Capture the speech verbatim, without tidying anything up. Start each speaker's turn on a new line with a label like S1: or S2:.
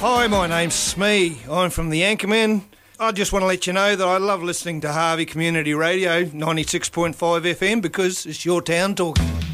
S1: Hi, my name's Smee. I'm from the Anchorman. I just want to let you know that I love listening to Harvey Community Radio ninety-six point five F M because it's your town talking.